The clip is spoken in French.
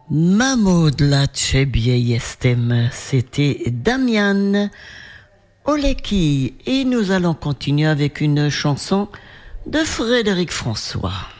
Mahmoud la Tchebiye Estem, c'était Damian Oleki. Et nous allons continuer avec une chanson de Frédéric François.